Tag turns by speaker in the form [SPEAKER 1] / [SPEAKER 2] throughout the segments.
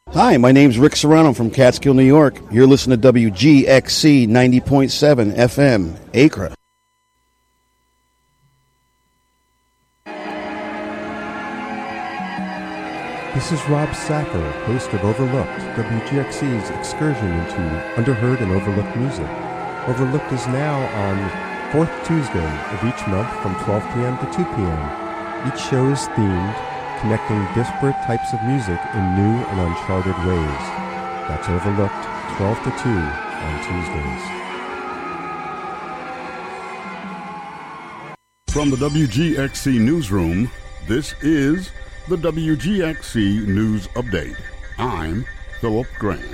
[SPEAKER 1] Hi, my name's Rick Serrano from Catskill, New York. You're listening to WGXC 90.7 FM, Acre.
[SPEAKER 2] This is Rob Saffer, host of Overlooked, WGXC's excursion into underheard and overlooked music. Overlooked is now on fourth Tuesday of each month from 12 p.m. to 2 p.m. Each show is themed, connecting disparate types of music in new and uncharted ways. That's Overlooked, 12 to 2 on Tuesdays.
[SPEAKER 3] From the WGXC Newsroom, this is the WGXC News Update. I'm Philip Grant.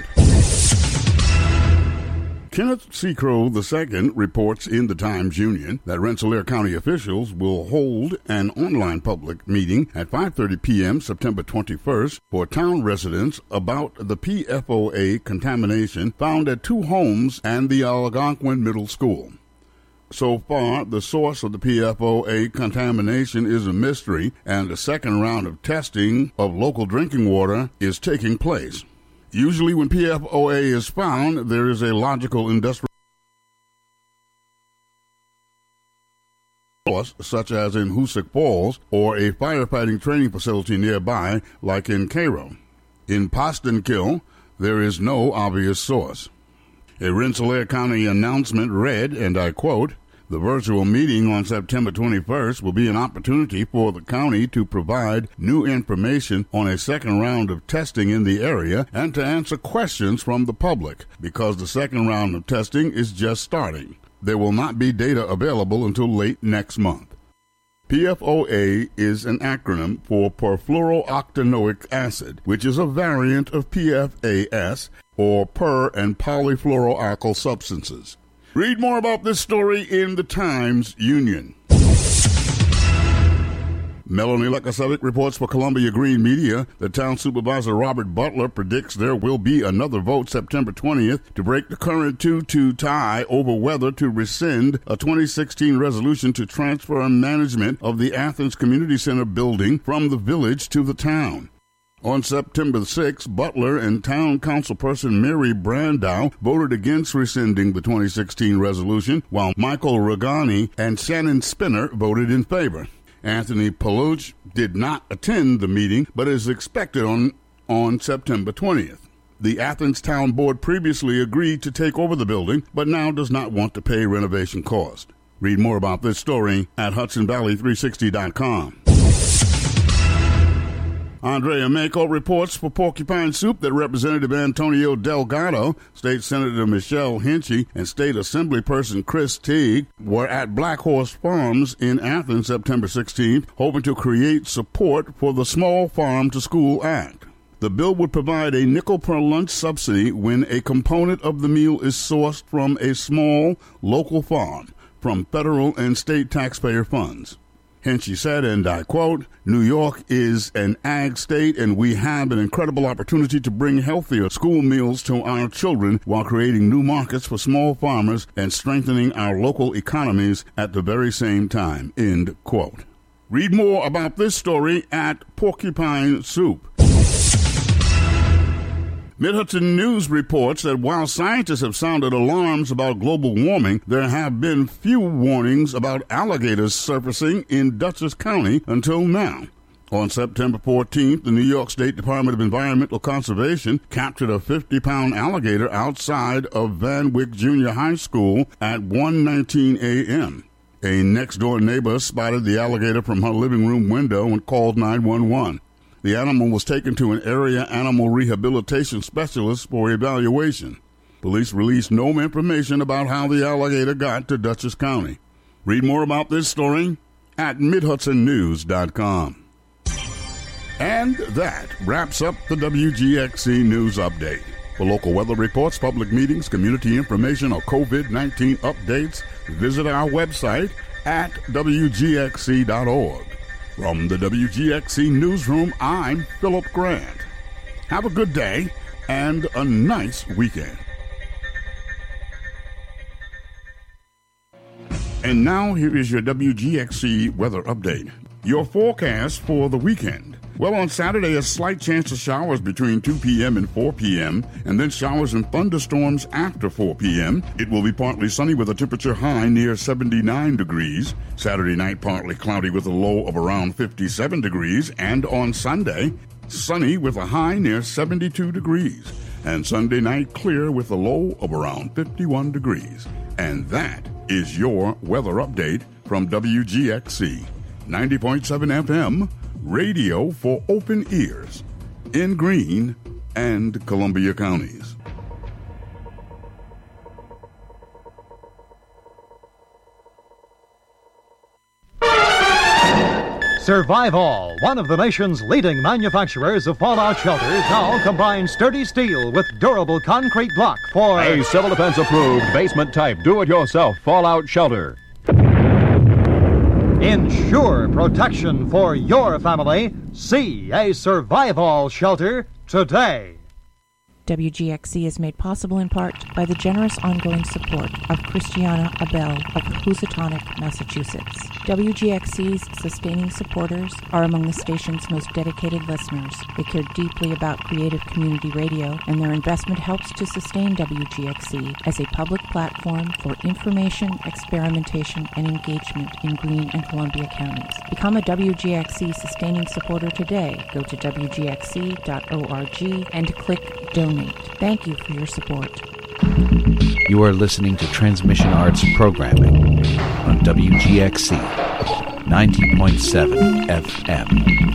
[SPEAKER 3] Kenneth C. Crow II reports in the Times-Union that Rensselaer County officials will hold an online public meeting at 5:30 p.m. September 21st for town residents about the PFOA contamination found at two homes and the Algonquin Middle School. So far, the source of the PFOA contamination is a mystery, and the second round of testing of local drinking water is taking place. Usually when PFOA is found, there is a logical industrial source, such as in Hoosick Falls, or a firefighting training facility nearby, like in Cairo. In Postenkill, there is no obvious source. A Rensselaer County announcement read, and I quote, "The virtual meeting on September 21st will be an opportunity for the county to provide new information on a second round of testing in the area and to answer questions from the public, because the second round of testing is just starting. There will not be data available until late next month." PFOA is an acronym for perfluorooctanoic acid, which is a variant of PFAS, or per- and polyfluoroalkyl substances. Read more about this story in the Times-Union. Melanie Lekasevic reports for Columbia Green Media that Town Supervisor Robert Butler predicts there will be another vote September 20th to break the current 2-2 tie over whether to rescind a 2016 resolution to transfer management of the Athens Community Center building from the village to the town. On September 6, Butler and Town Councilperson Mary Brandow voted against rescinding the 2016 resolution, while Michael Regani and Shannon Spinner voted in favor. Anthony Peluch did not attend the meeting, but is expected on September 20th. The Athens Town Board previously agreed to take over the building, but now does not want to pay renovation cost. Read more about this story at HudsonValley360.com. Andrea Mako reports for Porcupine Soup that Representative Antonio Delgado, State Senator Michelle Hinchy, and State Assemblyperson Chris Teague were at Black Horse Farms in Athens September 16th, hoping to create support for the Small Farm to School Act. The bill would provide a nickel per lunch subsidy when a component of the meal is sourced from a small local farm from federal and state taxpayer funds. Hinchy said, and I quote, "New York is an ag state, and we have an incredible opportunity to bring healthier school meals to our children while creating new markets for small farmers and strengthening our local economies at the very same time," end quote. Read more about this story at Porcupine Soup. Mid-Hudson News reports that while scientists have sounded alarms about global warming, there have been few warnings about alligators surfacing in Dutchess County until now. On September 14th, the New York State Department of Environmental Conservation captured a 50-pound alligator outside of Van Wyck Junior High School at 1:19 a.m. A next-door neighbor spotted the alligator from her living room window and called 911. The animal was taken to an area animal rehabilitation specialist for evaluation. Police released no information about how the alligator got to Dutchess County. Read more about this story at MidHudsonNews.com. And that wraps up the WGXC News Update. For local weather reports, public meetings, community information, or COVID-19 updates, visit our website at WGXC.org. From the WGXC Newsroom, I'm Philip Grant. Have a good day and a nice weekend. And now here is your WGXC weather update. Your forecast for the weekend. Well, on Saturday, a slight chance of showers between 2 p.m. and 4 p.m., and then showers and thunderstorms after 4 p.m. It will be partly sunny with a temperature high near 79 degrees. Saturday night, partly cloudy with a low of around 57 degrees. And on Sunday, sunny with a high near 72 degrees. And Sunday night, clear with a low of around 51 degrees. And that is your weather update from WGXC 90.7 FM. Radio for open ears in Greene and Columbia counties.
[SPEAKER 4] Survival, one of the nation's leading manufacturers of fallout shelters, now combines sturdy steel with durable concrete block for
[SPEAKER 5] a civil defense approved basement type do-it-yourself fallout shelter.
[SPEAKER 4] Ensure protection for your family. See a survival shelter today.
[SPEAKER 6] WGXC is made possible in part by the generous ongoing support of Christiana Abel of Housatonic, Massachusetts. WGXC's sustaining supporters are among the station's most dedicated listeners. They care deeply about creative community radio, and their investment helps to sustain WGXC as a public platform for information, experimentation, and engagement in Greene and Columbia counties. Become a WGXC sustaining supporter today. Go to WGXC.org and click Donate. Thank you for your support.
[SPEAKER 7] You are listening to Transmission Arts programming on WGXC 90.7 FM.